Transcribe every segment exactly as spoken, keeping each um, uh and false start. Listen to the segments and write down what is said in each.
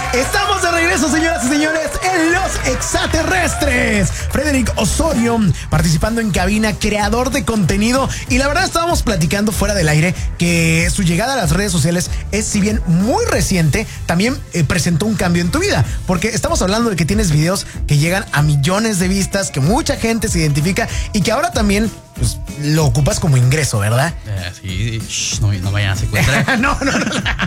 Estamos de regreso, señoras y señores, en Los Extraterrestres. Frederick Osorio, participando en cabina, creador de contenido. Y la verdad estábamos platicando fuera del aire que su llegada a las redes sociales es, si bien muy reciente, también eh, presentó un cambio en tu vida. Porque estamos hablando de que tienes videos que llegan a millones de vistas, que mucha gente se identifica y que ahora también pues, lo ocupas como ingreso, ¿verdad? Eh, sí, shh, no, no vayan a secuestrar. no, no, no.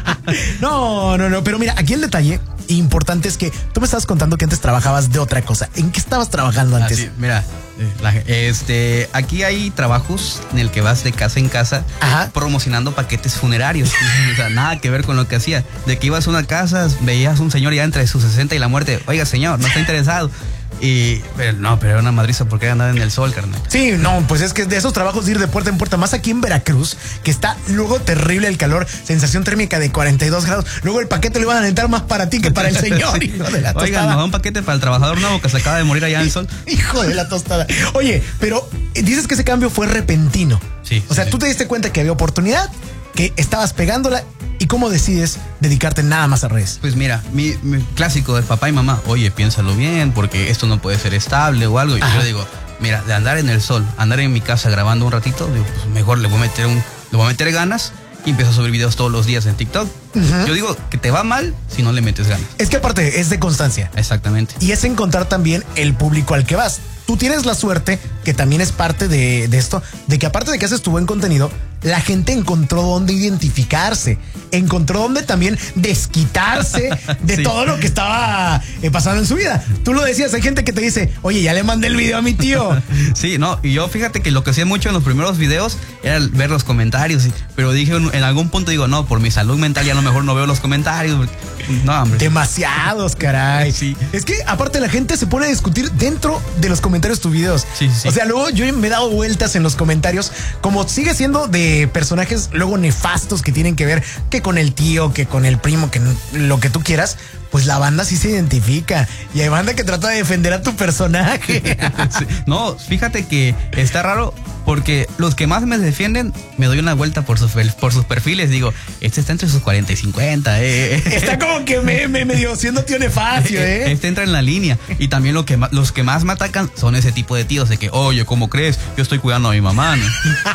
No, no, no. Pero mira, aquí el detalle importante es que tú me estabas contando que antes trabajabas de otra cosa. ¿En qué estabas trabajando antes? Ah, sí, mira, la, este, aquí hay trabajos en el que vas de casa en casa. Ajá. Promocionando paquetes funerarios. O sea, nada que ver con lo que hacía. De que ibas a una casa, veías un señor ya entre sus sesenta y la muerte. Oiga, señor, no está interesado. Y, pero no, pero era una madriza porque andaba en el sol, carnal. Sí, no, pues es que de esos trabajos de ir de puerta en puerta, más aquí en Veracruz, que está luego terrible el calor, sensación térmica de cuarenta y dos grados. Luego el paquete lo iban a entrar más para ti que para el señor. Sí. Hijo de la tostada. Oigan, nos da un paquete para el trabajador nuevo que se acaba de morir allá en el sol. Hijo de la tostada. Oye, pero dices que ese cambio fue repentino. Sí. O sea, sí, tú te diste cuenta que había oportunidad, que estabas pegándola. ¿Y cómo decides dedicarte nada más a redes? Pues mira, mi, mi clásico de papá y mamá, oye, piénsalo bien, porque esto no puede ser estable o algo. Y Ajá. yo digo, mira, de andar en el sol, andar en mi casa grabando un ratito, digo, pues mejor le voy a meter un, le voy a meter ganas y empiezo a subir videos todos los días en TikTok. Uh-huh. Yo digo que te va mal si no le metes ganas. Es que aparte es de constancia. Exactamente. Y es encontrar también el público al que vas. Tú tienes la suerte, que también es parte de, de esto, de que aparte de que haces tu buen contenido, la gente encontró dónde identificarse, encontró dónde también desquitarse de sí. todo lo que estaba eh, pasando en su vida. Tú lo decías, hay gente que te dice, oye, ya le mandé el video a mi tío. Sí, no, y yo fíjate que lo que hacía mucho en los primeros videos era ver los comentarios, pero dije en algún punto, digo, no, por mi salud mental ya a lo mejor no veo los comentarios. Porque, no, hombre. Demasiados, caray. Sí. Es que aparte la gente se pone a discutir dentro de los comentarios tus videos. Sí, sí. O sea, luego yo me he dado vueltas en los comentarios, como sigue siendo de personajes luego nefastos que tienen que ver que con el tío, que con el primo, que lo que tú quieras, pues la banda sí se identifica. Y hay banda que trata de defender a tu personaje. Sí. No, fíjate que está raro porque los que más me defienden, me doy una vuelta por sus, por sus perfiles. Digo, este está entre sus cuarenta y cincuenta. Eh. Está como que me, me medio siendo tío nefacio, ¿eh? Este entra en la línea. Y también lo que más, los que más me atacan son ese tipo de tíos de que, oye, ¿cómo crees? Yo estoy cuidando a mi mamá, ¿no?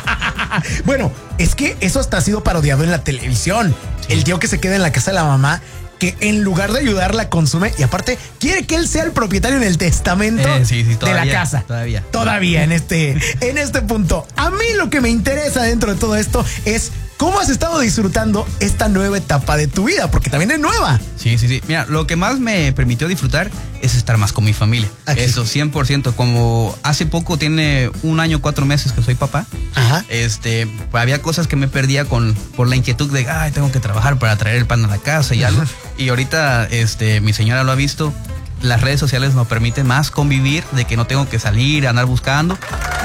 Bueno, es que eso hasta ha sido parodiado en la televisión. Sí. El tío que se queda en la casa de la mamá, que en lugar de ayudarla consume y aparte quiere que él sea el propietario en el testamento eh, sí, sí, todavía, de la casa. Todavía. Todavía en este, en este punto. A mí lo que me interesa dentro de todo esto es cómo has estado disfrutando esta nueva etapa de tu vida, porque también es nueva. Sí, sí, sí. Mira, lo que más me permitió disfrutar es estar más con mi familia. Aquí. Eso, cien por ciento. Como hace poco, tiene un año, cuatro meses que soy papá. Ajá. Este, pues había cosas que me perdía con, por la inquietud de, ay, tengo que trabajar para traer el pan a la casa y algo. Y ahorita, este, mi señora lo ha visto. Las redes sociales nos permiten más convivir, de que no tengo que salir, andar buscando.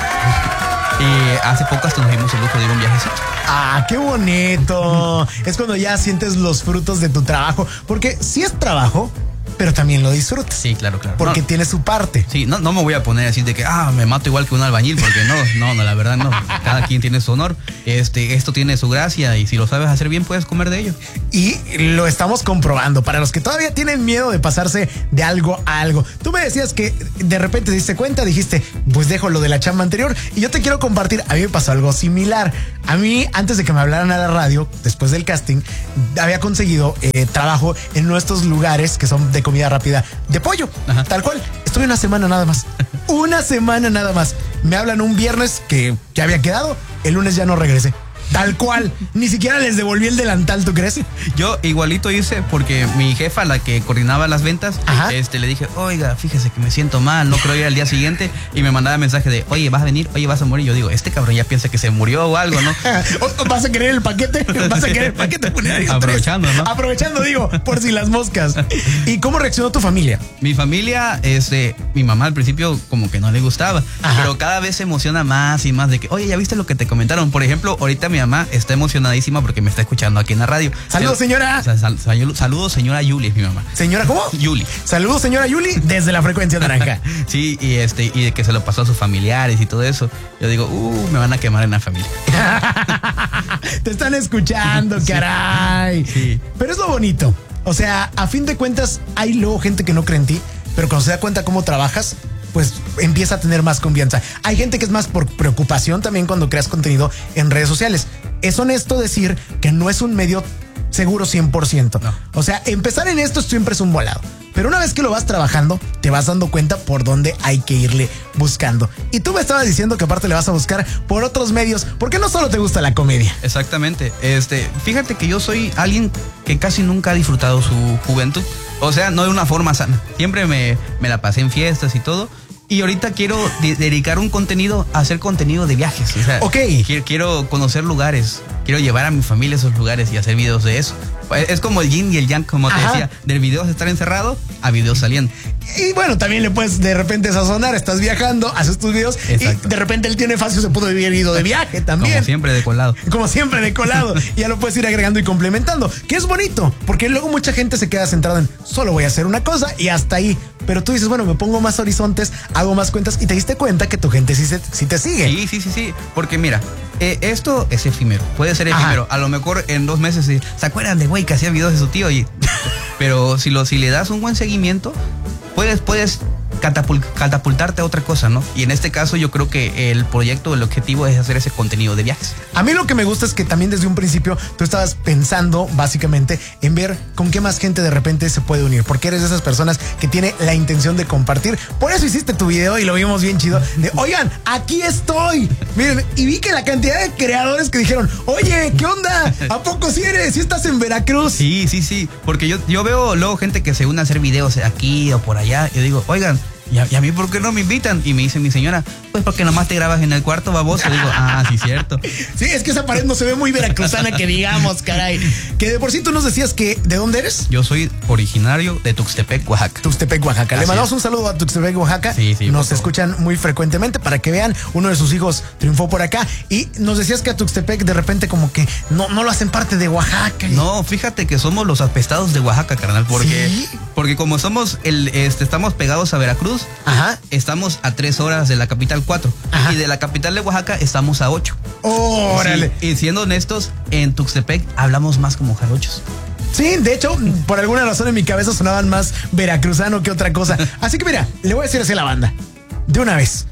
Y hace poco hasta nos dimos el lujo de ir a un viajecito. Ah, qué bonito. Es cuando ya sientes los frutos de tu trabajo. Porque sí es trabajo, pero también lo disfrutas. Sí, claro, claro. Porque no, tiene su parte. Sí, no, no me voy a poner así de que, ah, me mato igual que un albañil, porque no, no, no, la verdad no. Cada quien tiene su honor. Este, esto tiene su gracia y si lo sabes hacer bien, puedes comer de ello. Y lo estamos comprobando. Para los que todavía tienen miedo de pasarse de algo a algo. Tú me decías que de repente te diste cuenta, dijiste, pues dejo lo de la chamba anterior. Y yo te quiero compartir, a mí me pasó algo similar. A mí, antes de que me hablaran a la radio, después del casting, había conseguido eh, trabajo en nuestros lugares que son de comida rápida de pollo. Ajá. Tal cual. Estuve una semana nada más. Una semana nada más. Me hablan un viernes que ya había quedado. El lunes ya no regresé. Tal cual. Ni siquiera les devolví el delantal, ¿tú crees? Yo igualito hice porque mi jefa, la que coordinaba las ventas, Ajá. este le dije, oiga, fíjese que me siento mal, no creo ir al día siguiente. Y me mandaba mensaje de, oye, ¿vas a venir? Oye, ¿vas a morir? Yo digo, este cabrón ya piensa que se murió o algo, ¿no? ¿Vas a querer el paquete? ¿Vas a querer el paquete? Aprovechando, ¿no? Aprovechando, digo, por si las moscas. ¿Y cómo reaccionó tu familia? Mi familia, este, mi mamá al principio como que no le gustaba, Ajá. pero cada vez se emociona más y más de que, oye, ¿ya viste lo que te comentaron? Por ejemplo, ahorita mi mamá está emocionadísima porque me está escuchando aquí en la radio. Saludos, señora. Sal, sal, sal, saludos, señora Yuli, es mi mamá. ¿Señora cómo? Yuli. Saludos, señora Yuli, desde la frecuencia naranja. Sí, y este, y de que se lo pasó a sus familiares y todo eso. Yo digo, uh, me van a quemar en la familia. Te están escuchando, caray. Sí. Pero es lo bonito. O sea, a fin de cuentas, hay luego gente que no cree en ti, pero cuando se da cuenta cómo trabajas, pues empieza a tener más confianza. Hay gente que es más por preocupación también cuando creas contenido en redes sociales. Es honesto decir que no es un medio seguro cien por ciento. No. O sea, empezar en esto siempre es un volado. Pero una vez que lo vas trabajando, te vas dando cuenta por dónde hay que irle buscando. Y tú me estabas diciendo que aparte le vas a buscar por otros medios, porque no solo te gusta la comedia. Exactamente. Este, fíjate que yo soy alguien que casi nunca ha disfrutado su juventud. O sea, no de una forma sana. Siempre me, me la pasé en fiestas y todo. Y ahorita quiero de- dedicar un contenido a hacer contenido de viajes. O sea, ok. Quiero, quiero conocer lugares. Quiero llevar a mi familia a esos lugares y hacer videos de eso. Es como el yin y el yang, como te Ajá. decía. Del video de estar encerrado a videos saliendo. Y bueno, también le puedes de repente sazonar, estás viajando, haces tus videos. Exacto. Y de repente el tío Nefacio se pudo vivir ido de viaje también. Como siempre de colado. Como siempre de colado. Y ya lo puedes ir agregando y complementando, que es bonito, porque luego mucha gente se queda centrada en solo voy a hacer una cosa y hasta ahí. Pero tú dices, bueno, me pongo más horizontes, hago más cuentas y te diste cuenta que tu gente sí, se, sí te sigue. Sí, sí, sí, sí. Porque mira, eh, esto es efímero. Puede ser efímero. Ajá. A lo mejor en dos meses se acuerdan de güey que hacía videos de su tío. Y, pero si, lo, si le das un buen seguimiento, puedes, puedes catapult, catapultarte a otra cosa, ¿no? Y en este caso yo creo que el proyecto, el objetivo es hacer ese contenido de viajes. A mí lo que me gusta es que también desde un principio tú estabas pensando básicamente en ver con qué más gente de repente se puede unir, porque eres de esas personas que tiene la intención de compartir. Por eso hiciste tu video y lo vimos bien chido de, oigan, aquí estoy. Miren, y vi que la cantidad de creadores que dijeron, oye, ¿qué onda? ¿A poco si eres? ¿Si estás en Veracruz? Sí, sí, sí, porque yo, yo veo luego gente que se une a hacer videos aquí o por allá. Yo digo, oigan, ¿Y a, ¿y a mí por qué no me invitan? Y me dice mi señora, pues porque nomás te grabas en el cuarto, baboso. Y digo, ah, sí, cierto. Sí, es que esa pared no se ve muy veracruzana que digamos, caray. Que de por sí tú nos decías que, ¿de dónde eres? Yo soy originario de Tuxtepec, Oaxaca. Tuxtepec, Oaxaca. Así Le mandamos es. un saludo a Tuxtepec, Oaxaca. Sí, sí. Nos escuchan muy frecuentemente para que vean, uno de sus hijos triunfó por acá. Y nos decías que a Tuxtepec de repente como que no, no lo hacen parte de Oaxaca. No, fíjate que somos los apestados de Oaxaca, carnal. Porque, ¿sí? porque como somos, el, este, estamos pegados a Veracruz. Ajá. Estamos a tres horas de la capital, cuatro. Ajá. Y de la capital de Oaxaca estamos a ocho. Oh, órale. Sí, y siendo honestos, en Tuxtepec hablamos más como jarochos. Sí, de hecho, por alguna razón en mi cabeza sonaban más veracruzano que otra cosa. Así que mira, le voy a decir así a la banda. De una vez,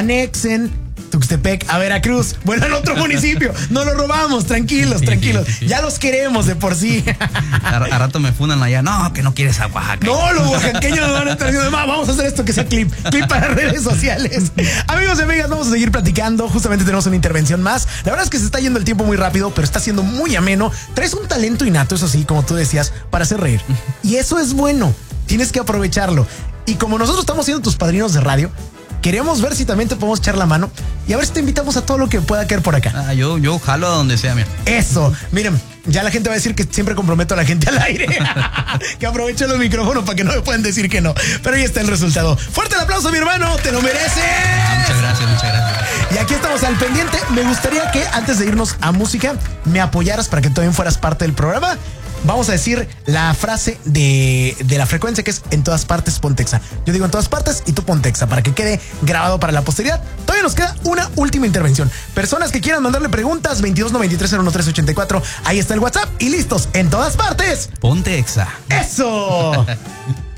anexen Tuxtepec a Veracruz. Bueno, en otro municipio. No lo robamos, tranquilos, sí, tranquilos. Sí, sí, sí. Ya los queremos de por sí. A, a rato me fundan allá. No, que no quieres a Oaxaca. No, los oaxaqueños nos van a estar diciendo, vamos a hacer esto que sea clip, clip para redes sociales. Amigos y amigas, vamos a seguir platicando. Justamente tenemos una intervención más. La verdad es que se está yendo el tiempo muy rápido, pero está siendo muy ameno. Traes un talento innato, eso sí, como tú decías, para hacer reír. Y eso es bueno. Tienes que aprovecharlo. Y como nosotros estamos siendo tus padrinos de radio, queremos ver si también te podemos echar la mano y a ver si te invitamos a todo lo que pueda caer por acá. Ah, yo, yo jalo a donde sea, mira. Eso, miren, ya la gente va a decir que siempre comprometo a la gente al aire. Que aprovechen los micrófonos para que no me puedan decir que no. Pero ahí está el resultado. Fuerte el aplauso, mi hermano, te lo mereces. Ah, muchas gracias, muchas gracias. Y aquí estamos al pendiente. Me gustaría que antes de irnos a música me apoyaras para que también fueras parte del programa. Vamos a decir la frase de, de la frecuencia, que es en todas partes Pontexa. Yo digo en todas partes y tú Pontexa, para que quede grabado para la posteridad. Todavía nos queda una última intervención. Personas que quieran mandarle preguntas, veintidós noventa y tres cero uno tres ochenta y cuatro. Ahí está el WhatsApp y listos, en todas partes Pontexa. ¡Eso!